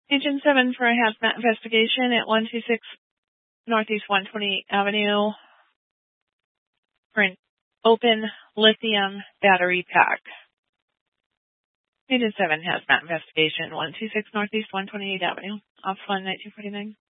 Agent 7 for a hazmat investigation at 126 Northeast 128 Avenue for an open lithium battery pack. Agent 7 hazmat investigation, 126 Northeast 128 Avenue, off 1 1949.